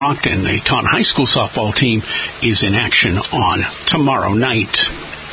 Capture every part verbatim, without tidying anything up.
And the Taunton High School softball team is in action on tomorrow night.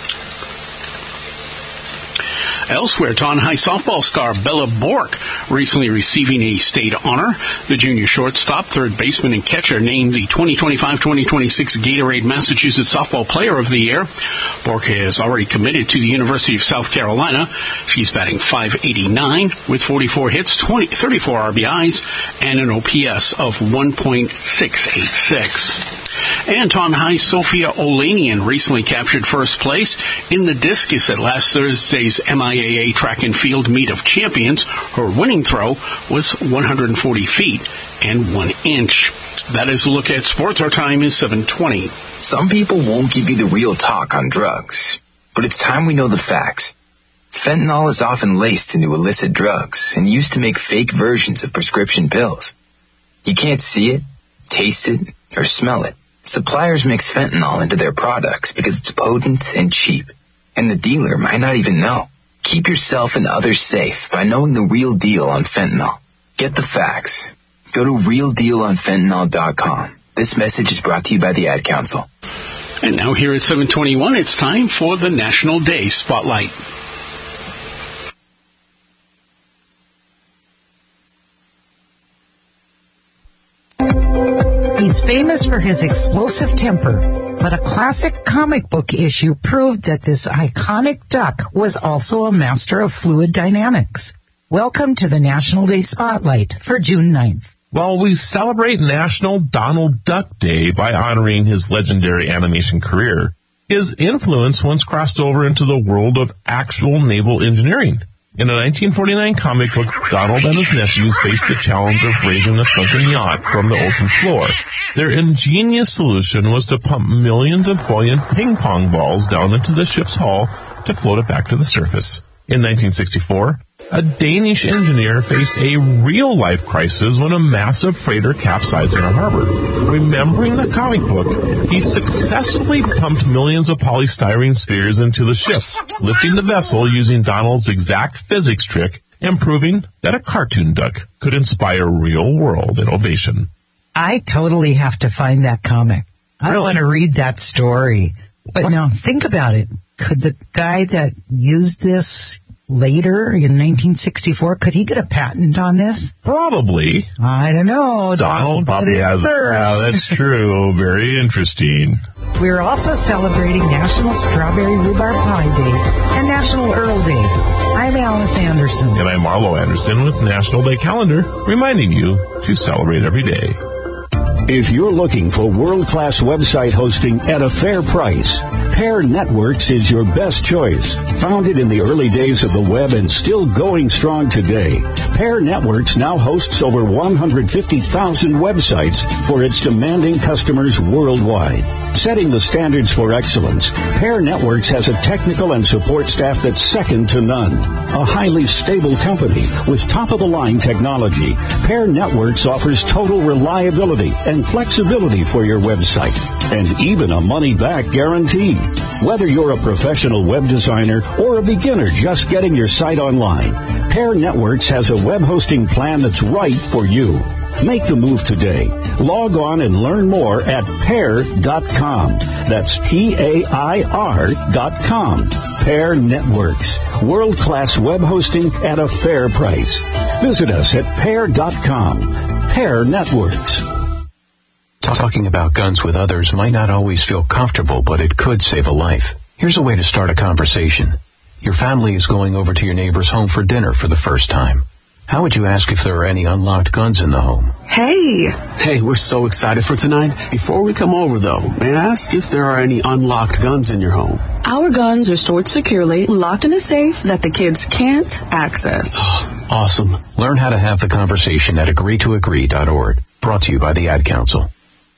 Elsewhere, Taunton High softball star Bella Bork recently receiving a state honor. The junior shortstop, third baseman, and catcher named the twenty twenty-five twenty twenty-six Gatorade Massachusetts Softball Player of the Year. Bork has already committed to the University of South Carolina. She's batting five eighty-nine with forty-four hits, twenty, thirty-four R B Is, and an O P S of one point six eight six. And Taunton High Sophia Olanian recently captured first place in the discus at last Thursday's M I A A Track and Field Meet of Champions. Her winning throw was one hundred forty feet and one inch. That is a look at sports. Our time is seven twenty. Some people won't give you the real talk on drugs, but it's time we know the facts. Fentanyl is often laced into illicit drugs and used to make fake versions of prescription pills. You can't see it, taste it, or smell it. Suppliers mix fentanyl into their products because it's potent and cheap, and the dealer might not even know. Keep yourself and others safe by knowing the real deal on fentanyl. Get the facts. Go to real deal on fentanyl dot com. This message is brought to you by the Ad Council. And now here at seven twenty-one, it's time for the National Day Spotlight. He's famous for his explosive temper, but a classic comic book issue proved that this iconic duck was also a master of fluid dynamics. Welcome to the National Day Spotlight for June ninth. Well, we celebrate National Donald Duck Day by honoring his legendary animation career. His influence once crossed over into the world of actual naval engineering. In a nineteen forty-nine comic book, Donald and his nephews faced the challenge of raising a sunken yacht from the ocean floor. Their ingenious solution was to pump millions of buoyant ping-pong balls down into the ship's hull to float it back to the surface. In nineteen sixty-four, a Danish engineer faced a real-life crisis when a massive freighter capsized in a harbor. Remembering the comic book, he successfully pumped millions of polystyrene spheres into the ship, lifting the vessel using Donald's exact physics trick and proving that a cartoon duck could inspire real-world innovation. I totally have to find that comic. I don't want to read that story. But now, think about it. Could the guy that used this later in nineteen sixty-four, could he get a patent on this? Probably. I don't know. Donald probably has. Yeah, that's true. Very interesting. We're also celebrating National Strawberry Rhubarb Pie Day and National Earl Day. I'm Alice Anderson. And I'm Marlo Anderson with National Day Calendar, reminding you to celebrate every day. If you're looking for world-class website hosting at a fair price, Pair Networks is your best choice. Founded in the early days of the web and still going strong today, Pair Networks now hosts over one hundred fifty thousand websites for its demanding customers worldwide. Setting the standards for excellence, Pair Networks has a technical and support staff that's second to none. A highly stable company with top-of-the-line technology, Pair Networks offers total reliability and flexibility for your website, and even a money-back guarantee. Whether you're a professional web designer or a beginner just getting your site online, Pair Networks has a web hosting plan that's right for you. Make the move today. Log on and learn more at pair dot com. That's P A I R dot com. Pair Networks. World-class web hosting at a fair price. Visit us at pair dot com. Pair Networks. Talking about guns with others might not always feel comfortable, but it could save a life. Here's a way to start a conversation. Your family is going over to your neighbor's home for dinner for the first time. How would you ask if there are any unlocked guns in the home? Hey! Hey, we're so excited for tonight. Before we come over, though, may I ask if there are any unlocked guns in your home? Our guns are stored securely, locked in a safe that the kids can't access. Awesome. Learn how to have the conversation at agree to agree dot org. Brought to you by the Ad Council.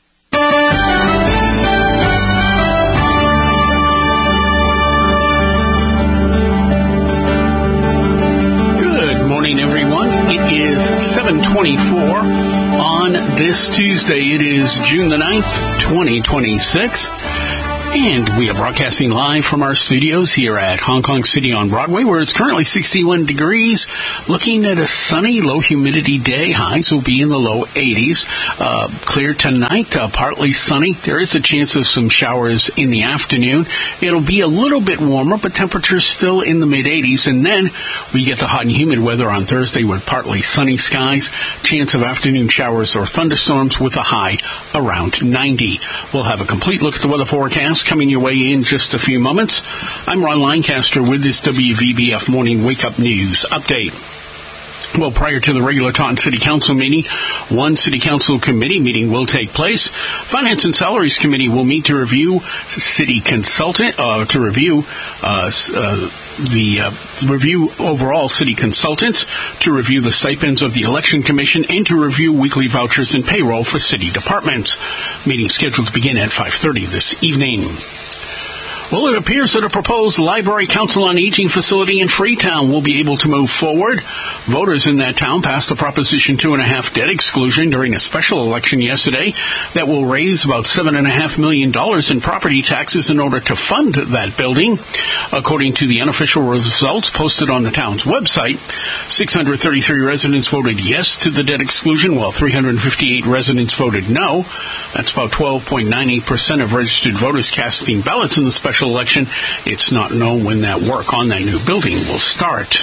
It is seven twenty-four on this Tuesday. It is June the ninth, twenty twenty-six. And we are broadcasting live from our studios here at Hong Kong City on Broadway, where it's currently sixty-one degrees, looking at a sunny, low humidity day. Highs will be in the low eighties. Uh, clear tonight, uh, partly sunny. There is a chance of some showers in the afternoon. It'll be a little bit warmer, but temperatures still in the mid-eighties. And then we get the hot and humid weather on Thursday with partly sunny skies. Chance of afternoon showers or thunderstorms with a high around ninety. We'll have a complete look at the weather forecast coming your way in just a few moments. I'm Ron Lancaster with this W V B F Morning Wake Up News Update. Well, prior to the regular Taunton City Council meeting, one City Council committee meeting will take place. Finance and Salaries Committee will meet to review city consultant, uh, to review, uh, uh, the, uh, review overall city consultants, to review the stipends of the Election Commission, and to review weekly vouchers and payroll for city departments. Meeting scheduled to begin at five thirty this evening. Well, it appears that a proposed Library Council on Aging facility in Freetown will be able to move forward. Voters in that town passed a Proposition two and a half debt exclusion during a special election yesterday that will raise about seven and a half million dollars in property taxes in order to fund that building. According to the unofficial results posted on the town's website, six hundred thirty-three residents voted yes to the debt exclusion, while three hundred fifty-eight residents voted no. That's about twelve point nine eight percent of registered voters casting ballots in the special election. It's not known when that work on that new building will start.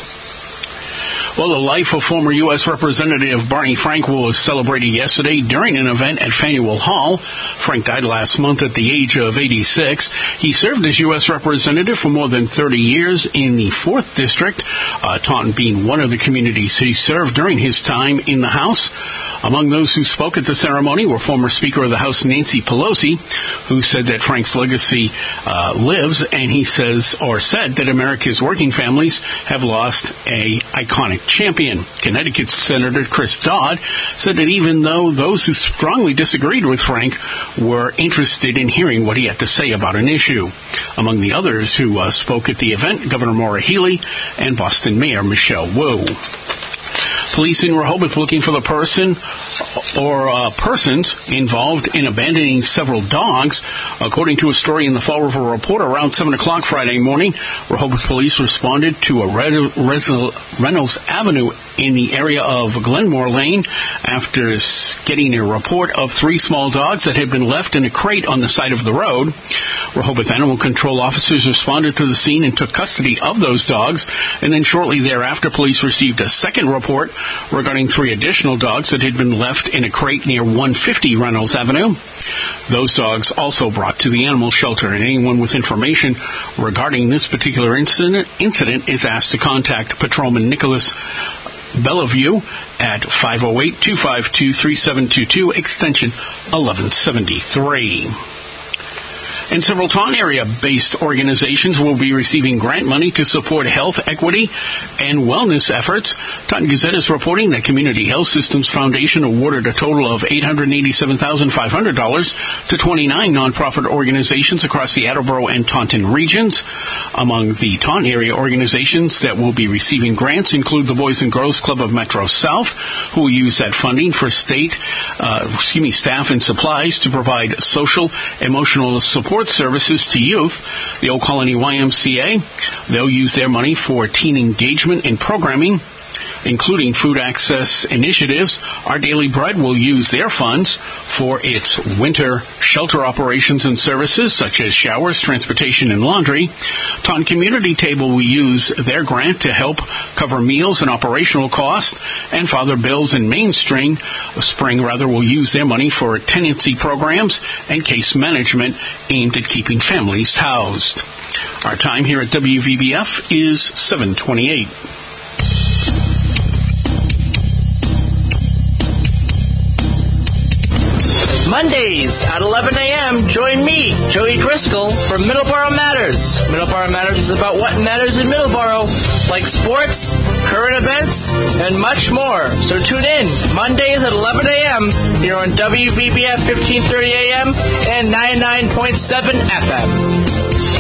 Well, the life of former U S Representative Barney Frank was celebrated yesterday during an event at Faneuil Hall. Frank died last month at the age of eighty-six. He served as U S Representative for more than thirty years in the fourth District, uh, Taunton being one of the communities he served during his time in the House. Among those who spoke at the ceremony were former Speaker of the House Nancy Pelosi, who said that Frank's legacy uh, lives, and he says, or said, that America's working families have lost a iconic champion. Connecticut Senator Chris Dodd said that even though those who strongly disagreed with Frank were interested in hearing what he had to say about an issue. Among the others who uh, spoke at the event, Governor Maura Healey and Boston Mayor Michelle Wu. Police in Rehoboth looking for the person or uh, persons involved in abandoning several dogs. According to a story in the Fall River Report, around seven o'clock Friday morning, Rehoboth police responded to a Red- Res- Reynolds Avenue in the area of Glenmore Lane after getting a report of three small dogs that had been left in a crate on the side of the road. Rehoboth Animal Control officers responded to the scene and took custody of those dogs, and then shortly thereafter, police received a second report regarding three additional dogs that had been left in a crate near one fifty Reynolds Avenue. Those dogs also brought to the animal shelter, and anyone with information regarding this particular incident, incident is asked to contact Patrolman Nicholas Bellevue at five oh eight, two five two, three seven two two, extension eleven seventy-three. And several Taunton area-based organizations will be receiving grant money to support health, equity, and wellness efforts. Taunton Gazette is reporting that Community Health Systems Foundation awarded a total of eight hundred eighty-seven thousand five hundred dollars to twenty-nine nonprofit organizations across the Attleboro and Taunton regions. Among the Taunton area organizations that will be receiving grants include the Boys and Girls Club of Metro South, who will use that funding for state, uh, excuse me, staff and supplies to provide social, emotional support services to youth. The Old Colony Y M C A, they'll use their money for teen engagement and programming, including food access initiatives. Our Daily Bread will use their funds for its winter shelter operations and services, such as showers, transportation, and laundry. Taunton Community Table will use their grant to help cover meals and operational costs. And Father Bill's and Mainspring Spring rather will use their money for tenancy programs and case management aimed at keeping families housed. Our time here at W V B F is seven twenty-eight. Mondays at eleven a.m., join me, Joey Driscoll, for Middleborough Matters. Middleborough Matters is about what matters in Middleborough, like sports, current events, and much more. So tune in Mondays at eleven a.m. here on W V B F fifteen thirty A M and ninety-nine point seven F M.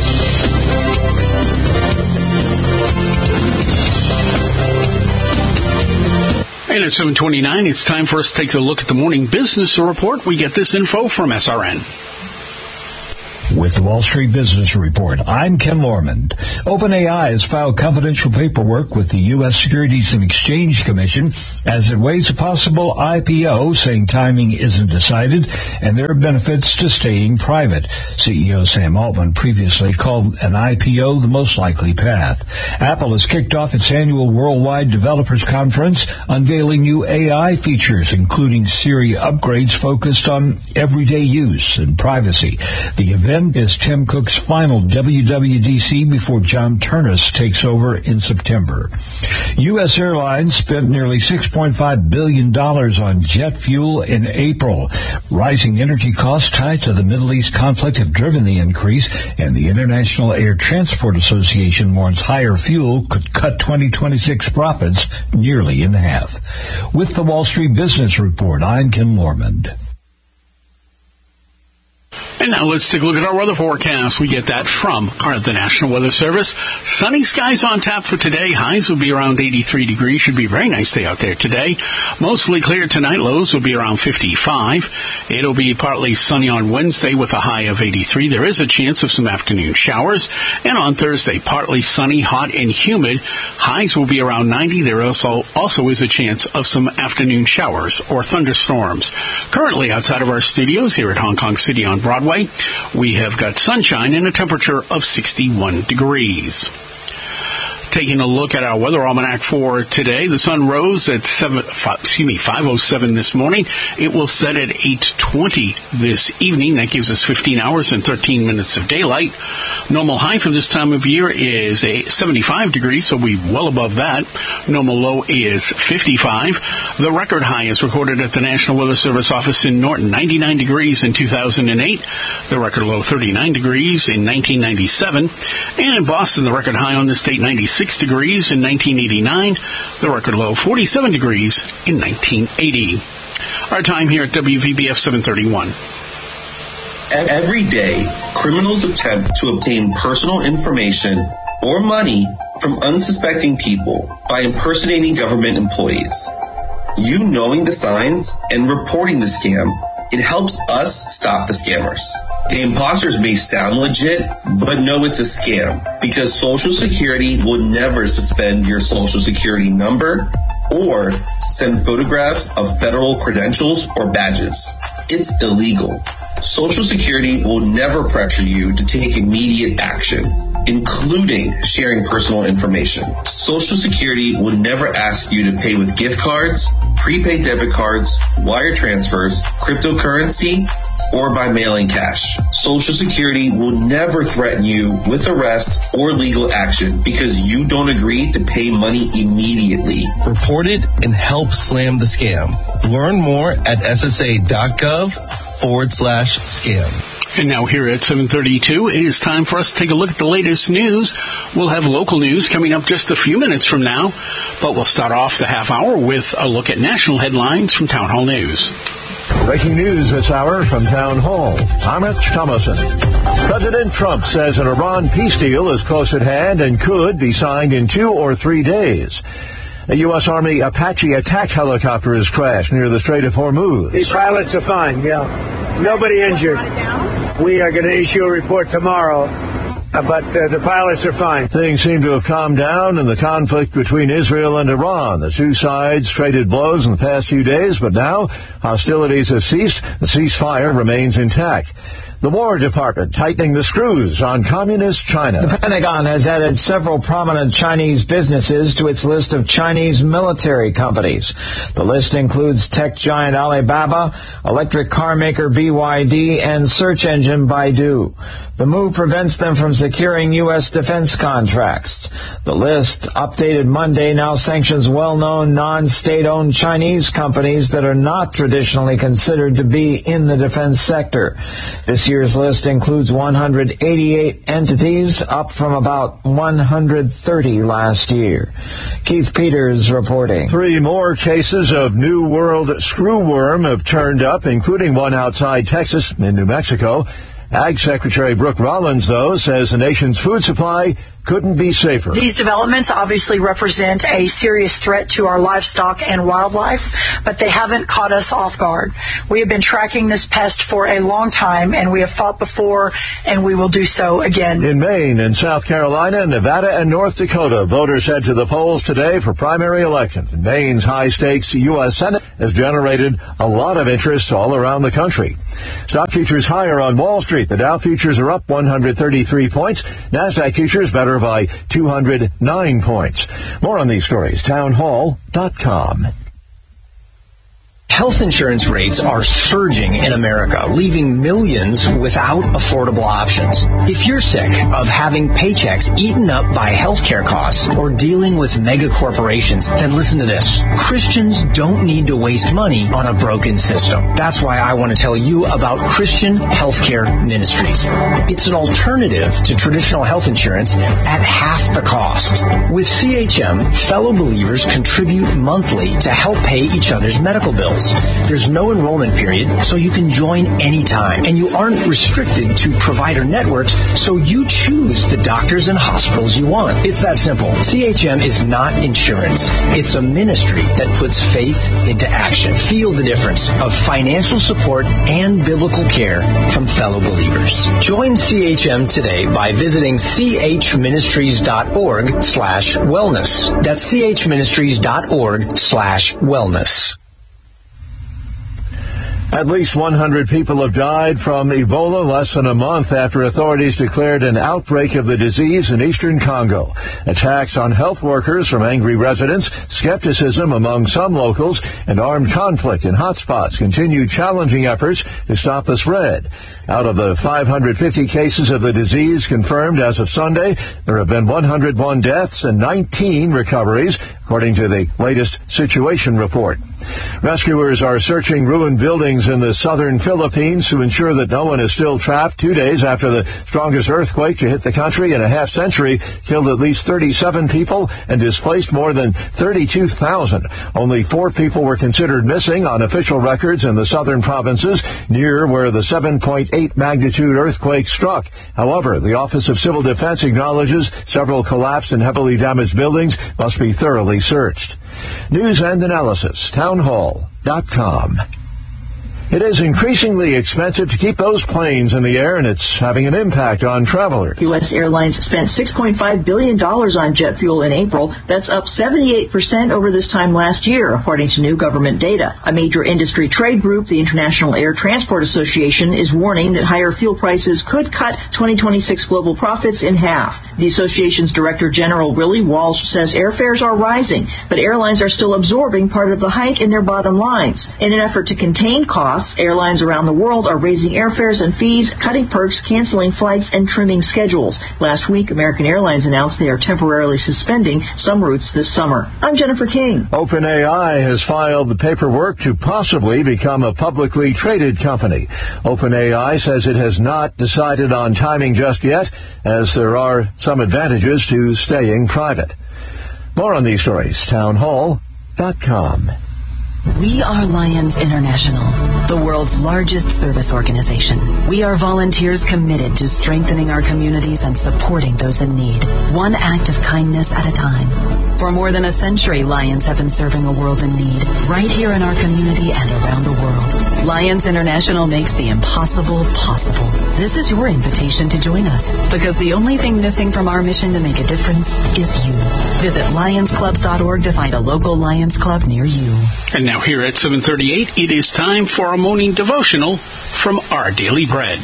And at seven twenty-nine, it's time for us to take a look at the morning business report. We get this info from S R N. With the Wall Street Business Report, I'm Ken Lormand. OpenAI has filed confidential paperwork with the U S Securities and Exchange Commission as it weighs a possible I P O, saying timing isn't decided and there are benefits to staying private. C E O Sam Altman previously called an I P O the most likely path. Apple has kicked off its annual Worldwide Developers Conference, unveiling new A I features, including Siri upgrades focused on everyday use and privacy. The event is Tim Cook's final W W D C before John Turnus takes over in September. U S Airlines spent nearly six point five billion dollars on jet fuel in April. Rising energy costs tied to the Middle East conflict have driven the increase, and the International Air Transport Association warns higher fuel could cut twenty twenty-six profits nearly in half. With the Wall Street Business Report, I'm Ken Lormand. And now let's take a look at our weather forecast. We get that from our, the National Weather Service. Sunny skies on tap for today. Highs will be around eighty-three degrees. Should be a very nice day out there today. Mostly clear tonight. Lows will be around fifty-five. It'll be partly sunny on Wednesday with a high of eighty-three. There is a chance of some afternoon showers. And on Thursday, partly sunny, hot, and humid. Highs will be around ninety. There also, also is a chance of some afternoon showers or thunderstorms. Currently outside of our studios here at Hong Kong City on Broadway, we have got sunshine and a temperature of sixty-one degrees. Taking a look at our weather almanac for today, the sun rose at seven, five, excuse me, five oh seven this morning. It will set at eight twenty this evening. That gives us fifteen hours and thirteen minutes of daylight. Normal high for this time of year is a seventy-five degrees, so we're well above that. Normal low is fifty-five. The record high is recorded at the National Weather Service office in Norton, ninety-nine degrees in two thousand eight. The record low, thirty-nine degrees in nineteen ninety-seven. And in Boston, the record high on this date, ninety-six degrees in nineteen eighty-nine. The record low, forty-seven degrees in nineteen eighty. Our time here at W V B F seven thirty-one. Every day, criminals attempt to obtain personal information or money from unsuspecting people by impersonating government employees. You knowing the signs and reporting the scam, it helps us stop the scammers. The imposters may sound legit, but know it's a scam because Social Security will never suspend your Social Security number or send photographs of federal credentials or badges. It's illegal. Social Security will never pressure you to take immediate action, including sharing personal information. Social Security will never ask you to pay with gift cards, prepaid debit cards, wire transfers, cryptocurrency, or by mailing cash. Social Security will never threaten you with arrest or legal action because you don't agree to pay money immediately. Report it and help slam the scam. Learn more at ssa.gov forward slash scam. And now here at seven thirty-two, it is time for us to take a look at the latest news. We'll have local news coming up just a few minutes from now, but we'll start off the half hour with a look at national headlines from Town Hall News. Breaking news this hour from Town Hall. I'm Rich Thomason. President Trump says an Iran peace deal is close at hand and could be signed in two or three days. A U S. Army Apache attack helicopter has crashed near the Strait of Hormuz. The pilots are fine, yeah. Nobody injured. We are going to issue a report tomorrow, uh, but uh, the pilots are fine. Things seem to have calmed down in the conflict between Israel and Iran. The two sides traded blows in the past few days, but now hostilities have ceased. The ceasefire remains intact. The War Department tightening the screws on communist China. The Pentagon has added several prominent Chinese businesses to its list of Chinese military companies. The list includes tech giant Alibaba, electric car maker B Y D, and search engine Baidu. The move prevents them from securing U S defense contracts. The list, updated Monday, now sanctions well-known non-state-owned Chinese companies that are not traditionally considered to be in the defense sector. This year's list includes one hundred eighty-eight entities, up from about one hundred thirty last year. Keith Peters reporting. Three more cases of New World screwworm have turned up, including one outside Texas in New Mexico. Ag Secretary Brooke Rollins, though, says the nation's food supply couldn't be safer. These developments obviously represent a serious threat to our livestock and wildlife, but they haven't caught us off guard. We have been tracking this pest for a long time, and we have fought before, and we will do so again. In Maine and South Carolina, Nevada, and North Dakota, voters head to the polls today for primary elections. Maine's high-stakes U S Senate has generated a lot of interest all around the country. Stock futures higher on Wall Street. The Dow futures are up one hundred thirty-three points. NASDAQ futures better by two hundred nine points. More on these stories, town hall dot com. Health insurance rates are surging in America, leaving millions without affordable options. If you're sick of having paychecks eaten up by healthcare costs or dealing with mega corporations, then listen to this. Christians don't need to waste money on a broken system. That's why I want to tell you about Christian Healthcare Ministries. It's an alternative to traditional health insurance at half the cost. With C H M, fellow believers contribute monthly to help pay each other's medical bills. There's no enrollment period, so you can join anytime. And you aren't restricted to provider networks, so you choose the doctors and hospitals you want. It's that simple. C H M is not insurance. It's a ministry that puts faith into action. Feel the difference of financial support and biblical care from fellow believers. Join C H M today by visiting chministries.org slash wellness. That's chministries.org slash wellness. At least one hundred people have died from Ebola less than a month after authorities declared an outbreak of the disease in eastern Congo. Attacks on health workers from angry residents, skepticism among some locals, and armed conflict in hotspots continue challenging efforts to stop the spread. Out of the five hundred fifty cases of the disease confirmed as of Sunday, there have been one hundred one deaths and nineteen recoveries, according to the latest situation report. Rescuers are searching ruined buildings in the southern Philippines to ensure that no one is still trapped. Two days after the strongest earthquake to hit the country in a half century killed at least thirty-seven people and displaced more than thirty-two thousand. Only four people were considered missing on official records in the southern provinces near where the seven point eight magnitude earthquake struck. However, the Office of Civil Defense acknowledges several collapsed and heavily damaged buildings must be thoroughly searched. News and analysis, town hall dot com. It is increasingly expensive to keep those planes in the air, and it's having an impact on travelers. U S airlines spent six point five billion dollars on jet fuel in April. That's up seventy-eight percent over this time last year, according to new government data. A major industry trade group, the International Air Transport Association, is warning that higher fuel prices could cut twenty twenty-six global profits in half. The association's Director General Willie Walsh says airfares are rising, but airlines are still absorbing part of the hike in their bottom lines. In an effort to contain costs, airlines around the world are raising airfares and fees, cutting perks, canceling flights, and trimming schedules. Last week, American Airlines announced they are temporarily suspending some routes this summer. I'm Jennifer King. OpenAI has filed the paperwork to possibly become a publicly traded company. OpenAI says it has not decided on timing just yet, as there are some advantages to staying private. More on these stories, town hall dot com. We are Lions International, the world's largest service organization. We are volunteers committed to strengthening our communities and supporting those in need, one act of kindness at a time. For more than a century, Lions have been serving a world in need, right here in our community and around the world. Lions International makes the impossible possible. This is your invitation to join us, because the only thing missing from our mission to make a difference is you. Visit lions clubs dot org to find a local Lions Club near you. And now here at seven thirty-eight, it is time for our morning devotional from Our Daily Bread.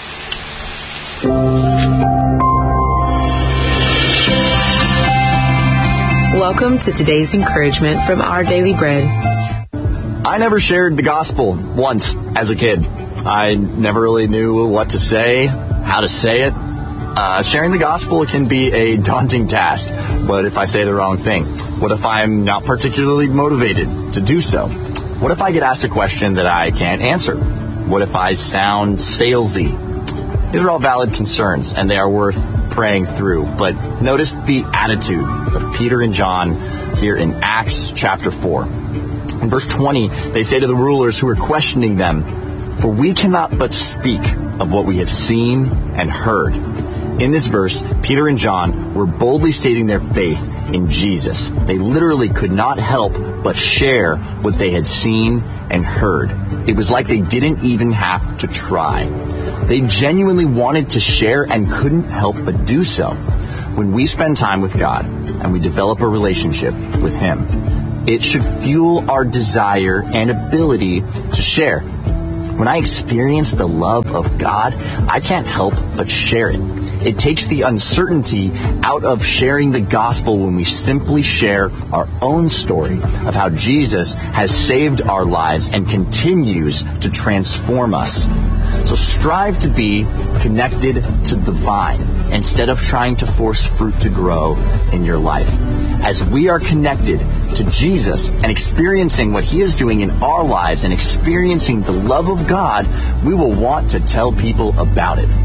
Welcome to today's encouragement from Our Daily Bread. I never shared the gospel once as a kid. I never really knew what to say, how to say it. Uh, sharing the gospel can be a daunting task. What if I say the wrong thing? What if I'm not particularly motivated to do so? What if I get asked a question that I can't answer? What if I sound salesy? These are all valid concerns, and they are worth praying through. But notice the attitude of Peter and John here in Acts chapter four. In verse twenty, they say to the rulers who are questioning them, "For we cannot but speak of what we have seen and heard. In this verse, Peter and John were boldly stating their faith in Jesus. They literally could not help but share what they had seen and heard. It was like they didn't even have to try. They genuinely wanted to share and couldn't help but do so. When we spend time with God and we develop a relationship with Him, it should fuel our desire and ability to share. When I experience the love of God, I can't help but share it. It takes the uncertainty out of sharing the gospel when we simply share our own story of how Jesus has saved our lives and continues to transform us. So strive to be connected to the vine instead of trying to force fruit to grow in your life. As we are connected to Jesus and experiencing what He is doing in our lives and experiencing the love of God, we will want to tell people about it.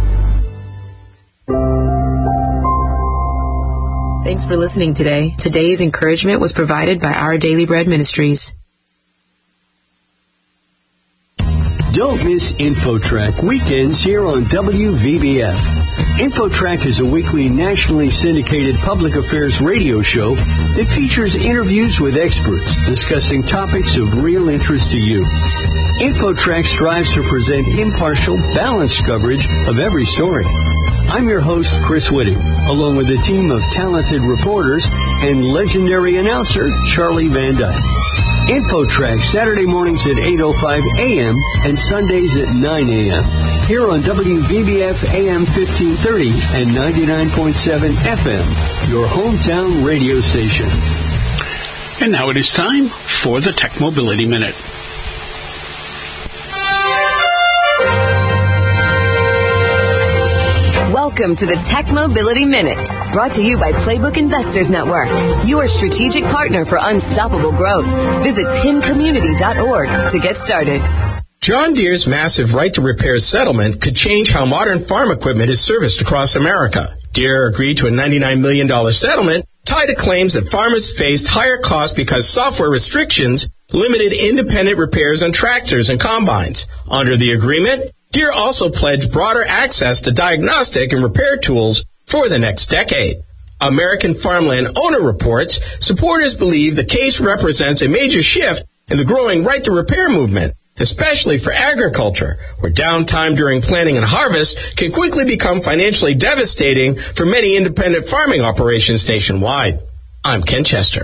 Thanks for listening today. Today's encouragement was provided by Our Daily Bread Ministries. Don't miss InfoTrack weekends here on W V B F. InfoTrack is a weekly nationally syndicated public affairs radio show that features interviews with experts discussing topics of real interest to you. InfoTrack strives to present impartial, balanced coverage of every story. I'm your host, Chris Whitting, along with a team of talented reporters and legendary announcer, Charlie Van Dyke. InfoTrack, Saturday mornings at eight oh five a.m. and Sundays at nine a.m. here on W V B F A M fifteen thirty and ninety-nine point seven F M, your hometown radio station. And now it is time for the Tech Mobility Minute. Welcome to the Tech Mobility Minute, brought to you by Playbook Investors Network, your strategic partner for unstoppable growth. Visit pin community dot org to get started. John Deere's massive right to repair settlement could change how modern farm equipment is serviced across America. Deere agreed to a ninety-nine million dollars settlement tied to claims that farmers faced higher costs because software restrictions limited independent repairs on tractors and combines. Under the agreement, Deere also pledged broader access to diagnostic and repair tools for the next decade. American Farmland Owner reports supporters believe the case represents a major shift in the growing right-to-repair movement, especially for agriculture, where downtime during planting and harvest can quickly become financially devastating for many independent farming operations nationwide. I'm Ken Chester.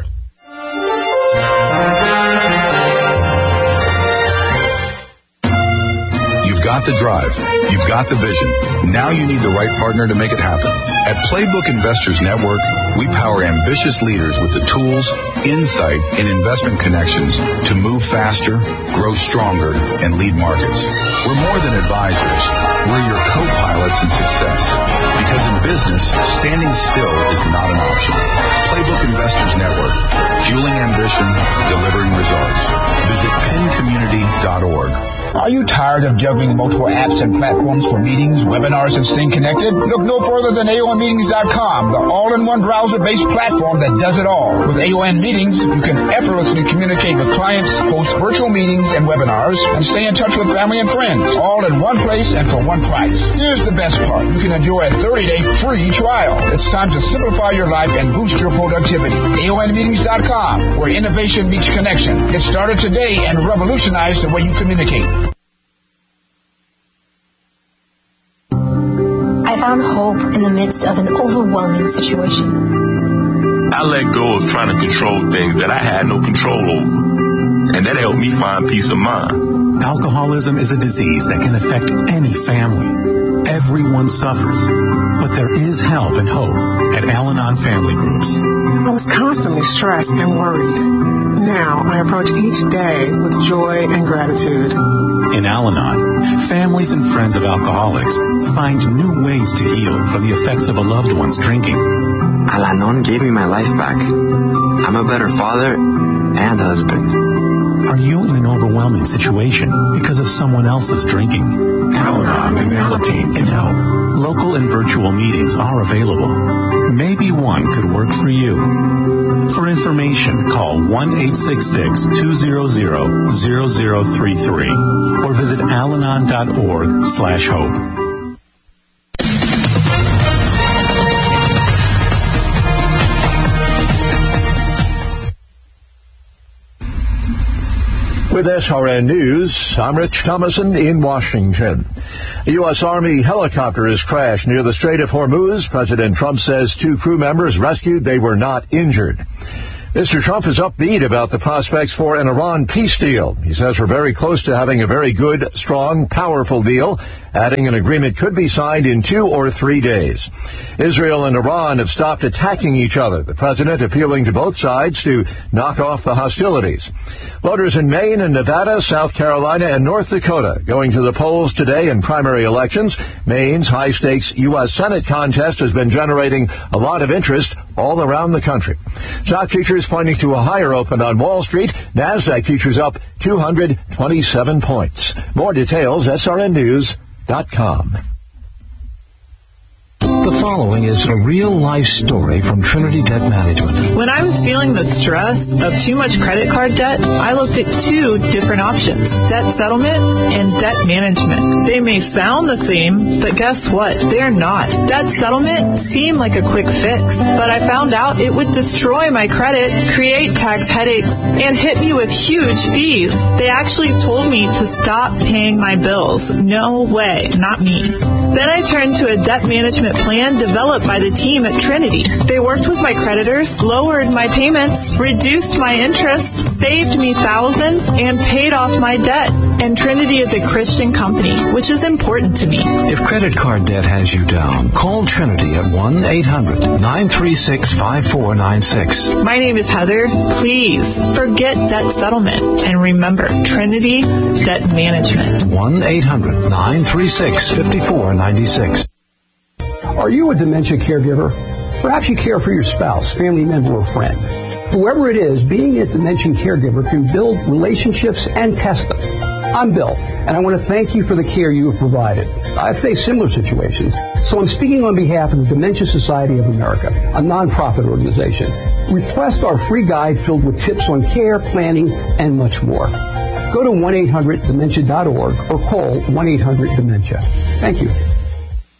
You've got the drive. You've got the vision. Now you need the right partner to make it happen. At Playbook Investors Network, we power ambitious leaders with the tools, insight, and investment connections to move faster, grow stronger, and lead markets. We're more than advisors. We're your co-pilots in success. Because in business, standing still is not an option. Playbook Investors Network. Fueling ambition, delivering results. Visit pin community dot org. Are you tired of juggling multiple apps and platforms for meetings, webinars, and staying connected? Look no further than A O N meetings dot com, the all-in-one browser-based platform that does it all. With A O N Meetings, you can effortlessly communicate with clients, host virtual meetings and webinars, and stay in touch with family and friends, all in one place and for one price. Here's the best part. You can enjoy a thirty-day free trial. It's time to simplify your life and boost your productivity. A O N meetings dot com, where innovation meets connection. Get started today and revolutionize the way you communicate. I found hope in the midst of an overwhelming situation. I let go of trying to control things that I had no control over, and that helped me find peace of mind. Alcoholism is a disease that can affect any family. Everyone suffers, but there is help and hope at Al-Anon Family Groups. I was constantly stressed and worried. Now I approach each day with joy and gratitude. In Al-Anon, families and friends of alcoholics find new ways to heal from the effects of a loved one's drinking. Al-Anon gave me my life back. I'm a better father and husband. Are you in an overwhelming situation because of someone else's drinking? Al-Anon and Alateen can help. Local and virtual meetings are available. Maybe one could work for you. For information, call one eight six six, two zero zero, zero zero three three or visit alanon dot org slash hope. With S R N News, I'm Rich Thomason in Washington. A U S Army helicopter has crashed near the Strait of Hormuz. President Trump says two crew members rescued. They were not injured. Mister Trump is upbeat about the prospects for an Iran peace deal. He says we're very close to having a very good, strong, powerful deal, adding an agreement could be signed in two or three days. Israel and Iran have stopped attacking each other, the president appealing to both sides to knock off the hostilities. Voters in Maine and Nevada, South Carolina, and North Dakota going to the polls today in primary elections. Maine's high-stakes U S Senate contest has been generating a lot of interest all around the country. Stock futures pointing to a higher open on Wall Street. NASDAQ futures up two hundred twenty-seven points. More details, S R N news dot com. The following is a real-life story from Trinity Debt Management. When I was feeling the stress of too much credit card debt, I looked at two different options, debt settlement and debt management. They may sound the same, but guess what? They're not. Debt settlement seemed like a quick fix, but I found out it would destroy my credit, create tax headaches, and hit me with huge fees. They actually told me to stop paying my bills. No way, not me. Then I turned to a debt management plan developed by the team at Trinity. They worked with my creditors, lowered my payments, reduced my interest, saved me thousands, and paid off my debt. And Trinity is a Christian company, which is important to me. If credit card debt has you down, call Trinity at one eight hundred nine three six five four nine six. My name is Heather. Please forget debt settlement and remember Trinity Debt Management. one eight hundred nine three six five four nine six. Are you a dementia caregiver? Perhaps you care for your spouse, family member, or friend. Whoever it is, being a dementia caregiver can build relationships and test them. I'm Bill, and I want to thank you for the care you have provided. I've faced similar situations, so I'm speaking on behalf of the Dementia Society of America, a nonprofit organization. Request our free guide filled with tips on care, planning, and much more. Go to one eight hundred dementia dot org or call one eight hundred dementia. Thank you.